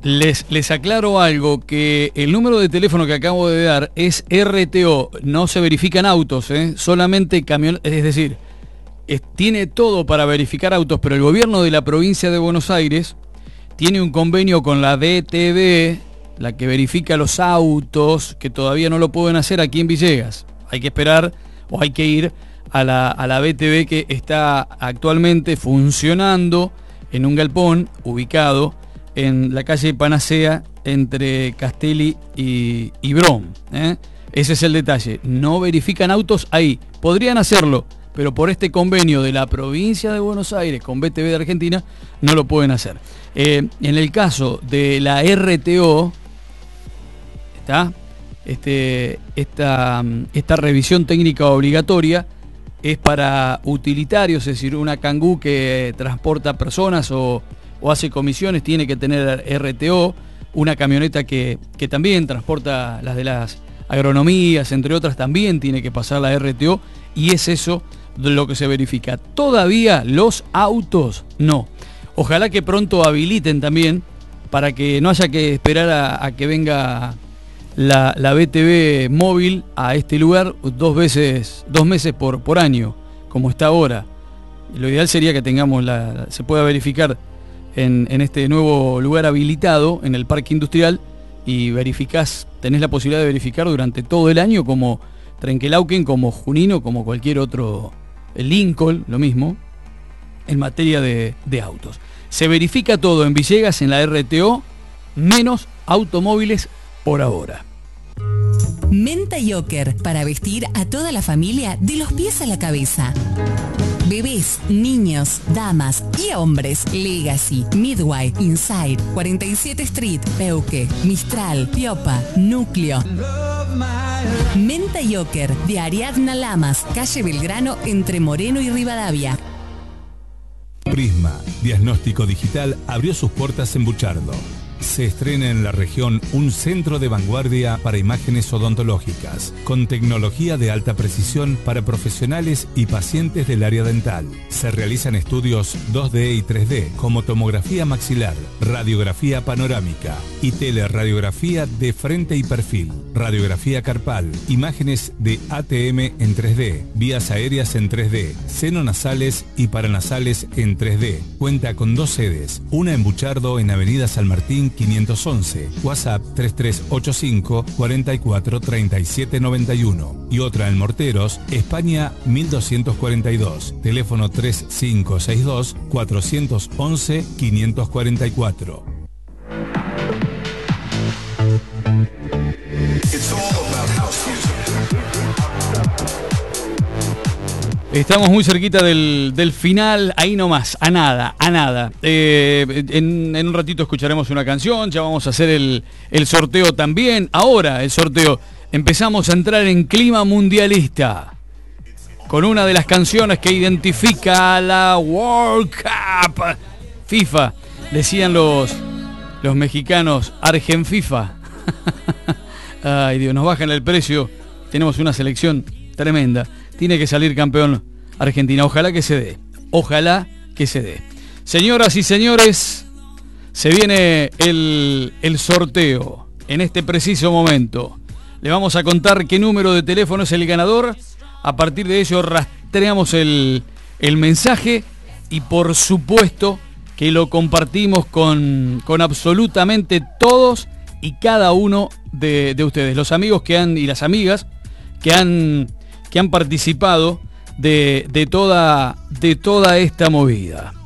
Les aclaro algo, que el número de teléfono que acabo de dar es RTO, no se verifican autos, solamente camiones, es decir, tiene todo para verificar autos, pero el gobierno de la provincia de Buenos Aires tiene un convenio con la BTV, la que verifica los autos, que todavía no lo pueden hacer aquí en Villegas. Hay que esperar o hay que ir a la BTV, que está actualmente funcionando en un galpón ubicado en la calle Panacea entre Castelli y Brom. Ese es el detalle. No verifican autos ahí. Podrían hacerlo, pero por este convenio de la provincia de Buenos Aires con BTV de Argentina no lo pueden hacer. En el caso de la RTO, esta revisión técnica obligatoria es para utilitarios, es decir, una cangú que transporta personas o hace comisiones tiene que tener RTO, una camioneta que también transporta las de las agronomías, entre otras, también tiene que pasar la RTO, y es eso lo que se verifica. Todavía los autos no. Ojalá que pronto habiliten también, para que no haya que esperar a que venga la BTV móvil a este lugar 2 meses por año, como está ahora. Lo ideal sería que tengamos se pueda verificar en este nuevo lugar habilitado, en el Parque Industrial, y tenés la posibilidad de verificar durante todo el año, como Trenquelauquen, como Junín, como cualquier otro, Lincoln, lo mismo, en materia de autos. Se verifica todo en Villegas, en la RTO, menos automóviles por ahora. Menta Yoker, para vestir a toda la familia de los pies a la cabeza. Bebés, niños, damas y hombres. Legacy, Midway, Inside, 47 Street, Peuque, Mistral, Piopa, Núcleo. Menta Yoker, de Ariadna Lamas, calle Belgrano, entre Moreno y Rivadavia. Prisma, diagnóstico digital, abrió sus puertas en Buchardo. Se estrena en la región un centro de vanguardia para imágenes odontológicas, con tecnología de alta precisión para profesionales y pacientes del área dental. Se realizan estudios 2D y 3D, como tomografía maxilar, radiografía panorámica y teleradiografía de frente y perfil, radiografía carpal, imágenes de ATM en 3D, vías aéreas en 3D, seno-nasales y paranasales en 3D. Cuenta con 2 sedes, una en Buchardo, en Avenida San Martín 511, WhatsApp 3385 44 37 91, y otra en Morteros, España 1242, teléfono 3562 411 544. Estamos muy cerquita del final, ahí nomás, a nada. En un ratito escucharemos una canción, ya vamos a hacer el sorteo también. Ahora el sorteo, empezamos a entrar en clima mundialista, con una de las canciones que identifica a la World Cup. FIFA, decían los mexicanos, Argenfifa. Ay Dios, nos bajan el precio, tenemos una selección tremenda. Tiene que salir campeón Argentina. Ojalá que se dé. Ojalá que se dé. Señoras y señores, se viene el sorteo en este preciso momento. Le vamos a contar qué número de teléfono es el ganador. A partir de ello rastreamos el mensaje y por supuesto que lo compartimos con absolutamente todos y cada uno de ustedes. Los amigos y las amigas que han participado de toda esta movida.